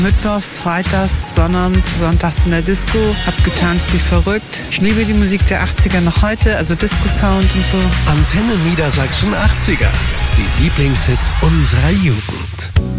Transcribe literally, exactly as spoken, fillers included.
Mittwochs, Freitags, Sonnabends, Sonntags in der Disco. Hab getanzt wie verrückt. Ich liebe die Musik der achtziger noch heute, also Disco-Sound und so. Antenne Niedersachsen achtziger. Die Lieblingshits unserer Jugend.